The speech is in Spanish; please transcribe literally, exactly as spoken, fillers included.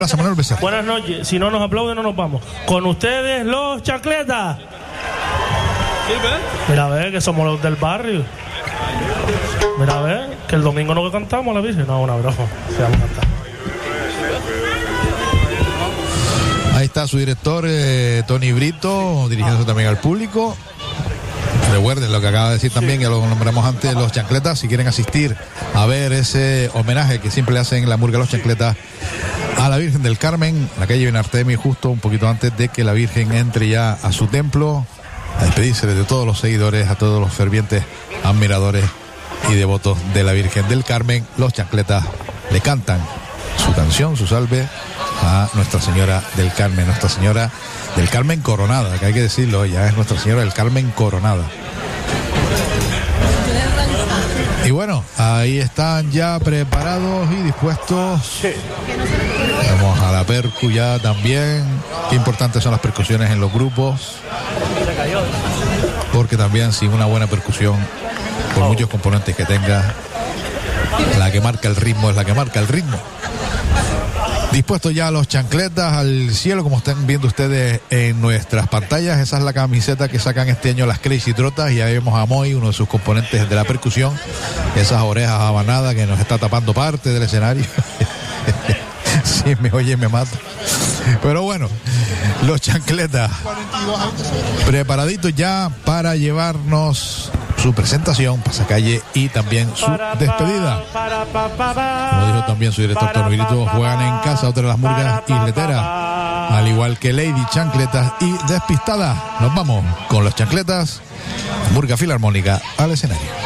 Manuel Becerra. Buenas noches. Si no nos aplauden, no nos vamos. Con ustedes, los Chancletas. Mira, a ver, que somos los del barrio. Mira, a ver, que el domingo no que cantamos la bici. No, una broma. Se vamos a cantar. Ahí está su director, eh, Tony Brito, dirigiéndose también al público. Recuerden lo que acaba de decir también, sí. Ya lo nombramos antes, los Chancletas. Si quieren asistir a ver ese homenaje que siempre le hacen la murga Los Chancletas a la Virgen del Carmen, la calle Benartemi, justo un poquito antes de que la Virgen entre ya a su templo, a despedirse de todos los seguidores, a todos los fervientes admiradores y devotos de la Virgen del Carmen. Los Chancletas le cantan su canción, su salve a Nuestra Señora del Carmen, Nuestra Señora del Carmen coronada, que hay que decirlo, ya es Nuestra Señora del Carmen coronada. Y bueno, ahí están ya preparados y dispuestos. Vamos a la percu ya también. Qué importantes son las percusiones en los grupos, porque también sin una buena percusión, por muchos componentes que tenga, la que marca el ritmo es la que marca el ritmo. Dispuestos ya los Chancletas al cielo, como están viendo ustedes en nuestras pantallas. Esa es la camiseta que sacan este año las Crazy Trotas. Y ahí vemos a Moy, uno de sus componentes de la percusión. Esas orejas abanadas que nos está tapando parte del escenario. Si me oye me mato. Pero bueno, los Chancletas preparaditos ya para llevarnos su presentación, pasacalle y también su despedida. Como dijo también su director Tony Brito, juegan en casa otra de las murgas isleteras, al igual que Lady Chancletas y Despistada. Nos vamos con los Chancletas, Murga Filarmónica al escenario.